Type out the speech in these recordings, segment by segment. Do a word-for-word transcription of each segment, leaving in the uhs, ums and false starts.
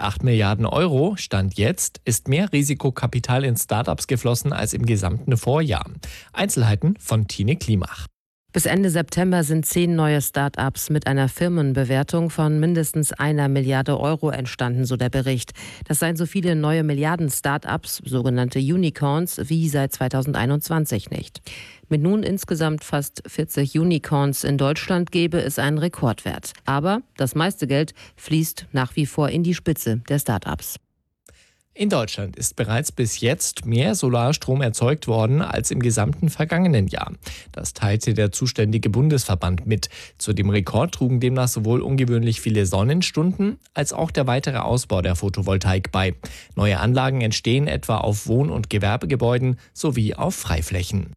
acht Milliarden Euro, Stand jetzt, ist mehr Risikokapital in Startups geflossen als im gesamten Vorjahr. Einzelheiten von Tine Klimach. Bis Ende September sind zehn neue Start-ups mit einer Firmenbewertung von mindestens einer Milliarde Euro entstanden, so der Bericht. Das seien so viele neue Milliarden-Start-ups, sogenannte Unicorns, wie seit zweitausendeinundzwanzig nicht. Mit nun insgesamt fast vierzig Unicorns in Deutschland gäbe es einen Rekordwert. Aber das meiste Geld fließt nach wie vor in die Spitze der Start-ups. In Deutschland ist bereits bis jetzt mehr Solarstrom erzeugt worden als im gesamten vergangenen Jahr. Das teilte der zuständige Bundesverband mit. Zu dem Rekord trugen demnach sowohl ungewöhnlich viele Sonnenstunden als auch der weitere Ausbau der Photovoltaik bei. Neue Anlagen entstehen etwa auf Wohn- und Gewerbegebäuden sowie auf Freiflächen.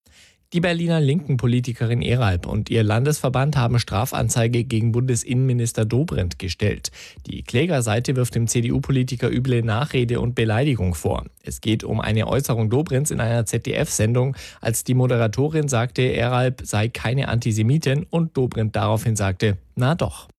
Die Berliner linken Politikerin Eralp und ihr Landesverband haben Strafanzeige gegen Bundesinnenminister Dobrindt gestellt. Die Klägerseite wirft dem C D U-Politiker üble Nachrede und Beleidigung vor. Es geht um eine Äußerung Dobrindts in einer Z D F-Sendung, als die Moderatorin sagte, Eralp sei keine Antisemitin und Dobrindt daraufhin sagte, na doch.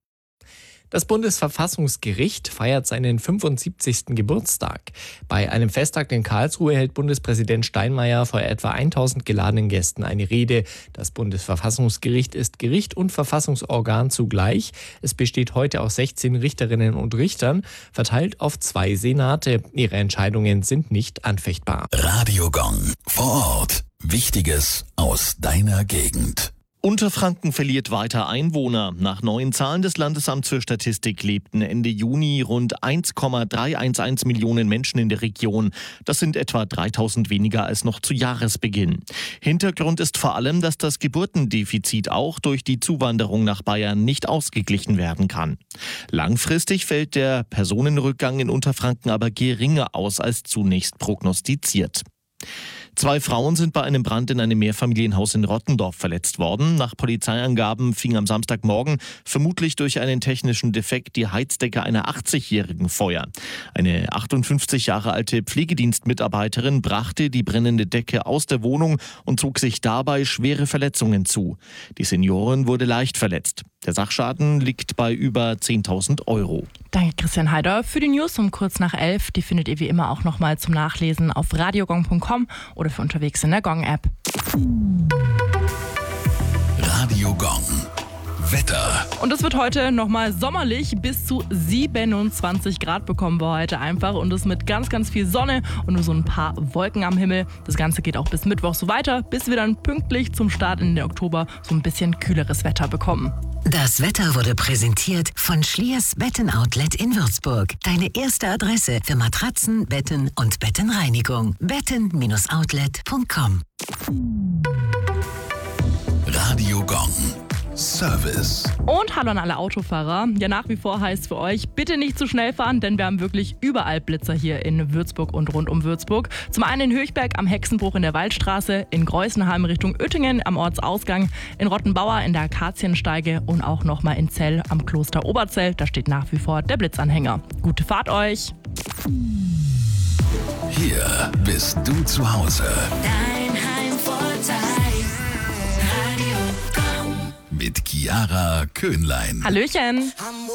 Das Bundesverfassungsgericht feiert seinen fünfundsiebzigsten Geburtstag. Bei einem Festtag in Karlsruhe hält Bundespräsident Steinmeier vor etwa tausend geladenen Gästen eine Rede. Das Bundesverfassungsgericht ist Gericht und Verfassungsorgan zugleich. Es besteht heute aus sechzehn Richterinnen und Richtern, verteilt auf zwei Senate. Ihre Entscheidungen sind nicht anfechtbar. Radio Gong. Vor Ort. Wichtiges aus deiner Gegend. Unterfranken verliert weiter Einwohner. Nach neuen Zahlen des Landesamts für Statistik lebten Ende Juni rund eins Komma dreihundertelf Millionen Menschen in der Region. Das sind etwa dreitausend weniger als noch zu Jahresbeginn. Hintergrund ist vor allem, dass das Geburtendefizit auch durch die Zuwanderung nach Bayern nicht ausgeglichen werden kann. Langfristig fällt der Personenrückgang in Unterfranken aber geringer aus als zunächst prognostiziert. Zwei Frauen sind bei einem Brand in einem Mehrfamilienhaus in Rottendorf verletzt worden. Nach Polizeiangaben fing am Samstagmorgen vermutlich durch einen technischen Defekt die Heizdecke einer achtzigjährigen Feuer. Eine achtundfünfzig Jahre alte Pflegedienstmitarbeiterin brachte die brennende Decke aus der Wohnung und zog sich dabei schwere Verletzungen zu. Die Seniorin wurde leicht verletzt. Der Sachschaden liegt bei über zehntausend Euro. Danke Christian Heider für die News um kurz nach elf. Die findet ihr wie immer auch nochmal zum Nachlesen auf radiogong punkt com oder für unterwegs in der Gong-App. Radio Gong. Wetter. Und es wird heute nochmal sommerlich. Bis zu siebenundzwanzig Grad bekommen wir heute einfach. Und das mit ganz, ganz viel Sonne und nur so ein paar Wolken am Himmel. Das Ganze geht auch bis Mittwoch so weiter, bis wir dann pünktlich zum Start in den Oktober so ein bisschen kühleres Wetter bekommen. Das Wetter wurde präsentiert von Schliers Betten-Outlet in Würzburg. Deine erste Adresse für Matratzen, Betten und Bettenreinigung. betten Bindestrich outlet punkt com. Radio Gong. Service. Und hallo an alle Autofahrer. Ja, nach wie vor heißt für euch, bitte nicht zu schnell fahren, denn wir haben wirklich überall Blitzer hier in Würzburg und rund um Würzburg. Zum einen in Höchberg am Hexenbruch in der Waldstraße, in Greußenheim Richtung Oettingen am Ortsausgang, in Rottenbauer in der Akaziensteige und auch nochmal in Zell am Kloster Oberzell. Da steht nach wie vor der Blitzanhänger. Gute Fahrt euch! Hier bist du zu Hause. Dein Heimvorteil. Radio Gong. Mit Chiara Köhnlein. Hallöchen! I'm